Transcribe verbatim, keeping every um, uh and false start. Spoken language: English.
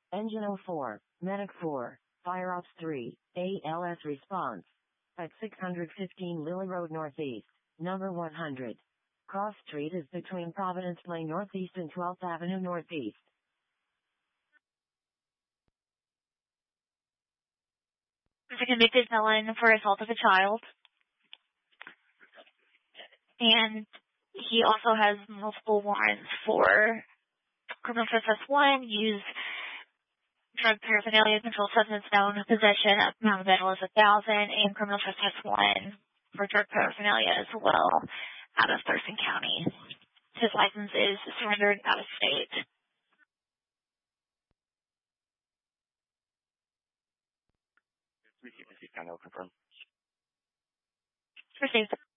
Engine oh four, Medic four, Fire Ops three, A L S response. At six fifteen Lily Road Northeast, number one hundred. Cross Street is between Providence Lane Northeast and twelfth Avenue Northeast. He's a convicted felon for assault of a child. And he also has multiple warrants for criminal trespass one, use drug paraphernalia, controlled substance known possession of amount of bail is a thousand, and criminal trespass one for drug paraphernalia as well out of Thurston County. His license is surrendered out of state. We can see kind of confirm. Received.